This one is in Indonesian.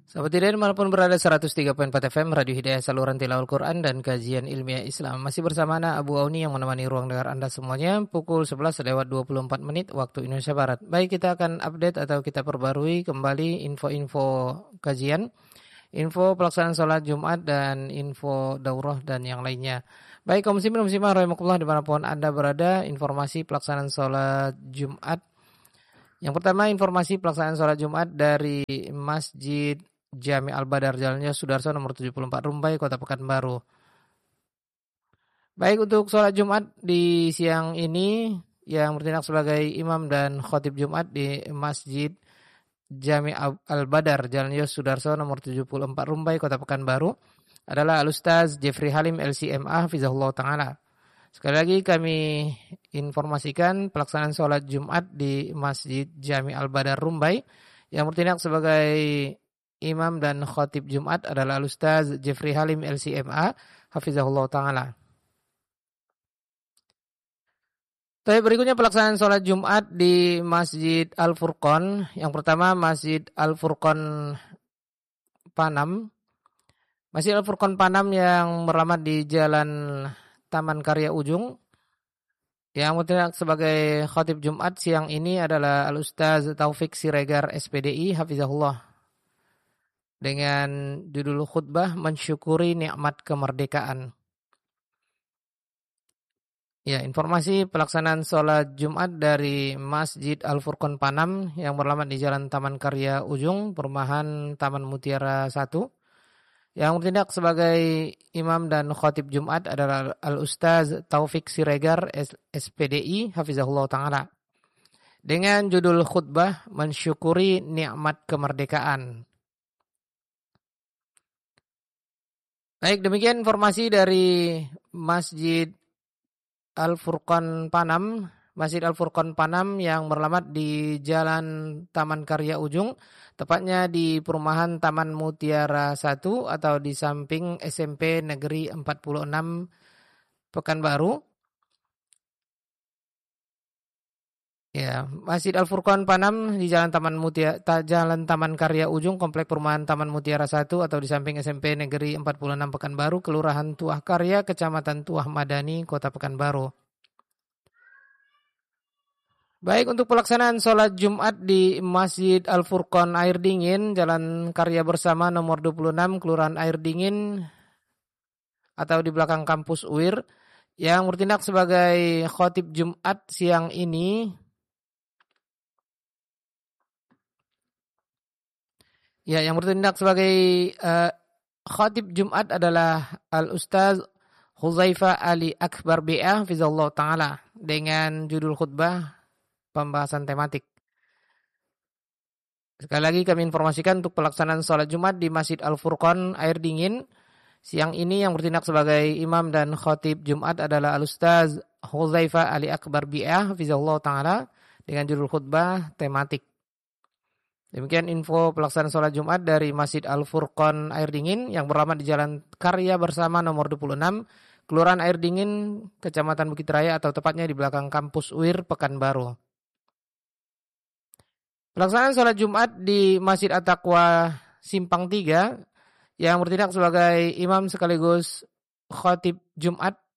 Sahabat Hidayah dimanapun berada 103.4 FM Radio Hidayah saluran tilawah Al-Quran dan kajian ilmiah Islam. Masih bersama Ana Abu Auni yang menemani ruang dengar Anda semuanya pukul 11:24 waktu Indonesia Barat. Baik, kita akan update atau kita perbarui kembali info-info kajian, info pelaksanaan sholat Jumat dan info daurah dan yang lainnya. Baik kaum muslimin muslimah rahimakumullah dimanapun Anda berada, informasi pelaksanaan sholat Jumat. Yang pertama informasi pelaksanaan sholat Jumat dari Masjid Jami Al-Badar Jalan Sudarso nomor 74 Rumbai, Kota Pekanbaru. Baik, untuk sholat Jumat di siang ini yang bertindak sebagai imam dan khotib Jumat di Masjid Jami Al-Badar Jalan Sudarso nomor 74 Rumbai, Kota Pekanbaru adalah Al-Ustaz Jeffrey Halim LCMA Hafizahullah Ta'ala. Sekali lagi kami informasikan pelaksanaan sholat Jumat di Masjid Jami Al-Badar Rumbai yang bertindak sebagai imam dan khotib Jumat adalah Al-Ustaz Jeffrey Halim LCMA Hafizahullah Ta'ala. Tapi berikutnya pelaksanaan sholat Jumat di Masjid Al-Furqan. Yang pertama Masjid Al-Furqan Panam. Masjid Al-Furqan Panam yang beralamat di Jalan Taman Karya Ujung. Yang bertindak sebagai khotib Jumat siang ini adalah Al-Ustaz Taufik Siregar SPDI Hafizahullah. Dengan judul khutbah mensyukuri nikmat kemerdekaan. Ya, informasi pelaksanaan sholat Jumat dari Masjid Al-Furqan Panam yang beralamat di Jalan Taman Karya Ujung, Perumahan Taman Mutiara 1. Yang bertindak sebagai imam dan khotib Jumat adalah Al-Ustaz Taufik Siregar SPDI Hafizahullah Ta'ala. Dengan judul khutbah mensyukuri nikmat kemerdekaan. Baik, demikian informasi dari Masjid Al-Furqan Panam. Masjid Al-Furqan Panam yang beralamat di Jalan Taman Karya Ujung, tepatnya di Perumahan Taman Mutiara 1 atau di samping SMP Negeri 46 Pekanbaru. Ya, Masjid Al-Furqan Panam di Jalan Taman Karya Ujung, Komplek Perumahan Taman Mutiara 1 atau di samping SMP Negeri 46 Pekanbaru, Kelurahan Tuah Karya, Kecamatan Tuah Madani, Kota Pekanbaru. Baik, untuk pelaksanaan sholat Jumat di Masjid Al-Furqan Air Dingin, Jalan Karya Bersama nomor 26, Kelurahan Air Dingin atau di belakang kampus UIR, yang bertindak sebagai khotib Jumat siang ini. Ya, yang bertindak sebagai khotib Jumat adalah Al-Ustaz Huzaifah Ali Akbar BA Hafizahullah Ta'ala dengan judul khutbah pembahasan tematik. Sekali lagi kami informasikan untuk pelaksanaan sholat Jumat di Masjid Al-Furqan Air Dingin siang ini yang bertindak sebagai imam dan khotib Jumat adalah Al-Ustaz Huzaifah Ali Akbar BA Hafizahullah Ta'ala dengan judul khutbah tematik. Demikian info pelaksanaan sholat Jumat dari Masjid Al-Furqan Air Dingin yang beralamat di Jalan Karya Bersama nomor 26, Kelurahan Air Dingin, Kecamatan Bukit Raya atau tepatnya di belakang kampus UIR Pekanbaru. Pelaksanaan sholat Jumat di Masjid At-Taqwa Simpang 3 yang bertindak sebagai imam sekaligus khotib Jumat